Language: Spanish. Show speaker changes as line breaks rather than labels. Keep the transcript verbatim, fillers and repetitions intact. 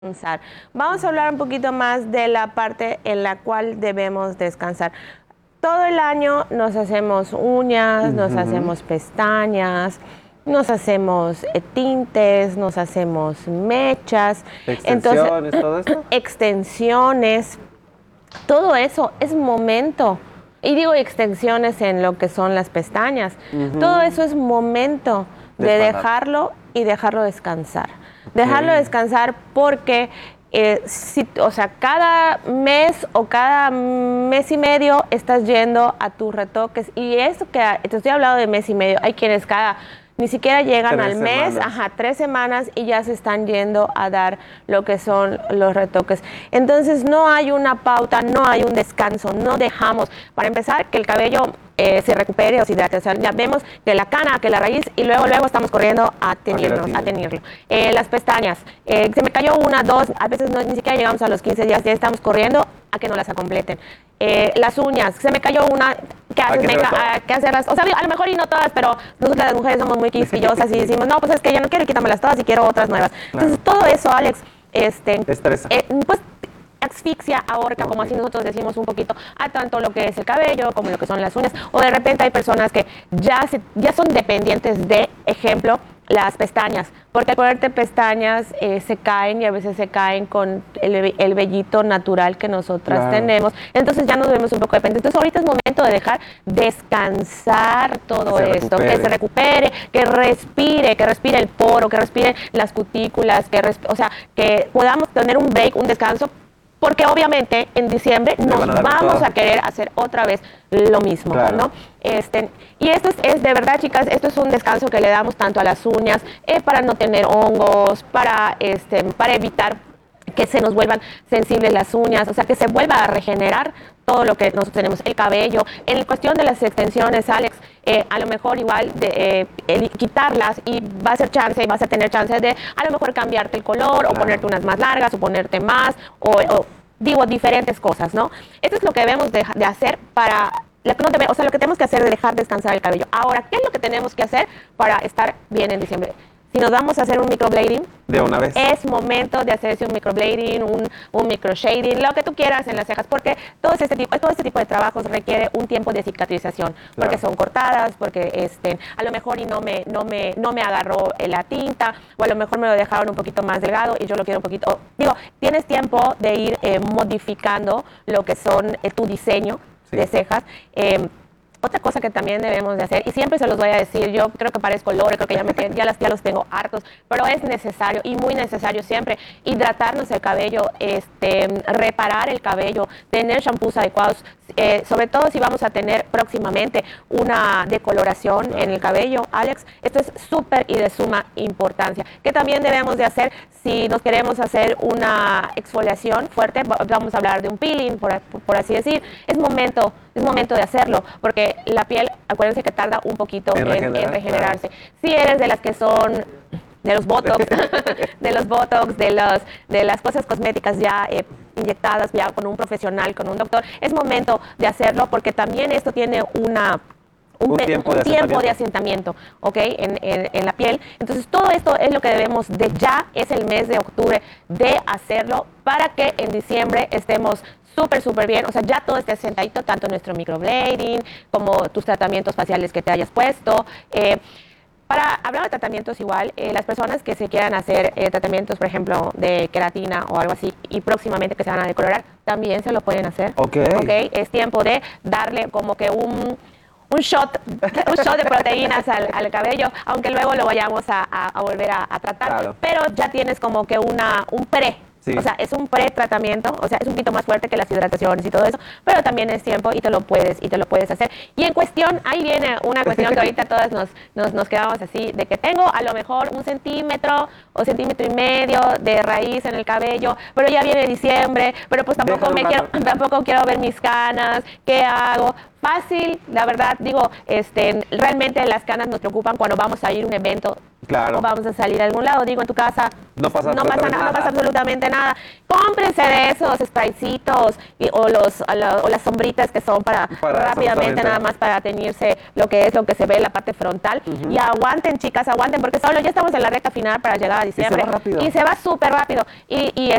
Descansar. Vamos a hablar un poquito más de la parte en la cual debemos descansar. Todo el año nos hacemos uñas, uh-huh. nos hacemos pestañas, nos hacemos eh, tintes, nos hacemos mechas.
Extensiones,
Entonces,
todo esto.
Extensiones. Todo eso es momento. Y digo extensiones en lo que son las pestañas. Uh-huh. Todo eso es momento de, de dejarlo y dejarlo descansar. Okay. Dejarlo descansar porque, eh, si, o sea, cada mes o cada mes y medio estás yendo a tus retoques. Y eso que te estoy hablando de mes y medio, hay quienes cada ni siquiera llegan
tres
al mes,
semanas.
ajá, tres semanas y ya se están yendo a dar lo que son los retoques. Entonces no hay una pauta, no hay un descanso, no dejamos, para empezar, que el cabello eh, se recupere o se hidrate. O sea, ya vemos que la cana, que la raíz y luego luego estamos corriendo a tenerlo. A tenerlo. Eh, las pestañas, eh, se me cayó una, dos, a veces no, ni siquiera llegamos a los quince días, ya estamos corriendo a que no las completen. Eh, las uñas, se me cayó una, ¿qué haces? Venga, a, ¿qué hacerlas? O sea, a lo mejor y no todas, pero nosotras las mujeres somos muy quisquillosas y decimos, no, pues es que yo no quiero, quítamelas todas y quiero otras nuevas. Claro. Entonces, todo eso, Alex, este,
estresa.
Eh, pues asfixia, ahorca, okay. como así nosotros decimos un poquito, a tanto lo que es el cabello como lo que son las uñas. O de repente hay personas que ya, se, ya son dependientes de, ejemplo, las pestañas, porque al ponerte pestañas eh, se caen y a veces se caen con el, el vellito natural que nosotras claro. tenemos, entonces ya nos vemos un poco dependientes. Entonces ahorita es momento de dejar descansar todo
que
esto,
recupere.
que se recupere, que respire, que respire el poro, que respire las cutículas, que o sea, que podamos tener un break, un descanso, porque obviamente en diciembre nos a vamos todo. a querer hacer otra vez lo mismo, claro. ¿no? Este, y esto es, es de verdad, chicas, esto es un descanso que le damos tanto a las uñas, eh, para no tener hongos, para, este, para evitar que se nos vuelvan sensibles las uñas, o sea, que se vuelva a regenerar todo lo que nosotros tenemos, el cabello. En cuestión de las extensiones, Alex, eh, a lo mejor igual de, eh, el, quitarlas y va a ser chance, y vas a tener chance de a lo mejor cambiarte el color, claro. o ponerte unas más largas, o ponerte más, o, o digo, diferentes cosas, ¿no? Esto es lo que debemos de, de hacer para, lo que no debe, o sea, lo que tenemos que hacer es dejar descansar el cabello. Ahora, ¿qué es lo que tenemos que hacer para estar bien en diciembre? Si nos vamos a hacer un microblading,
de una vez,
es momento de hacerse un microblading, un, un microshading, lo que tú quieras en las cejas, porque todo este tipo, todo este tipo de trabajos requiere un tiempo de cicatrización, claro. porque son cortadas, porque este, a lo mejor y no me, no me, no me agarró la tinta, o a lo mejor me lo dejaron un poquito más delgado y yo lo quiero un poquito, digo, tienes tiempo de ir eh, modificando lo que son eh, tu diseño sí. de cejas. Eh, Otra cosa que también debemos de hacer, y siempre se los voy a decir, yo creo que parezco lore, creo que ya, me, ya, las, ya los tengo hartos, pero es necesario y muy necesario siempre hidratarnos el cabello, este, reparar el cabello, tener shampoos adecuados, eh, sobre todo si vamos a tener próximamente una decoloración claro. en el cabello, Alex, esto es súper y de suma importancia. Que también debemos de hacer si nos queremos hacer una exfoliación fuerte, vamos a hablar de un peeling, por, por así decir, es momento, es momento de hacerlo, porque la piel, acuérdense que tarda un poquito en, en, en regenerarse. Claro. Si eres de las que son de los botox, de los botox, de los de las cosas cosméticas ya eh, inyectadas ya con un profesional, con un doctor, es momento de hacerlo porque también esto tiene una un, un tiempo, un de, tiempo asentamiento. de asentamiento, ¿ok? En, en, en la piel. Entonces todo esto es lo que debemos de ya, es el mes de octubre de hacerlo para que en diciembre estemos súper, súper bien, o sea, ya todo esté asentadito, tanto nuestro microblading como tus tratamientos faciales que te hayas puesto. Eh, para hablar de tratamientos igual, eh, las personas que se quieran hacer eh, tratamientos, por ejemplo, de queratina o algo así, y próximamente que se van a decolorar, también se lo pueden hacer.
Ok.
Okay. Es tiempo de darle como que un... un shot, un shot de proteínas al, al cabello, aunque luego lo vayamos a, a, a volver a, a tratar, claro. pero ya tienes como que una un pre, sí. o sea, es un pre-tratamiento, o sea, es un poquito más fuerte que las hidrataciones y todo eso, pero también es tiempo y te lo puedes y te lo puedes hacer. Y en cuestión, ahí viene una cuestión que ahorita todas nos, nos, nos quedamos así, de que tengo a lo mejor un centímetro o centímetro y medio de raíz en el cabello, pero ya viene diciembre, pero pues tampoco me quiero, tampoco quiero ver mis canas, ¿qué hago? Fácil, la verdad, digo, este, realmente las canas nos preocupan cuando vamos a ir a un evento
Claro.
o vamos a salir a algún lado, digo, en tu casa
No pasa
no pasa
absolutamente
nada, no pasa
nada.
absolutamente nada. Cómprense de esos spraycitos y- o, los, a la- o las sombritas que son para,
Para eso,
rápidamente,
justamente.
nada más para teñirse lo que es lo que se ve en la parte frontal. Y aguanten, chicas, aguanten, porque solo ya estamos en la recta final para llegar a diciembre.
va rápido.
Y se va súper rápido. Y, y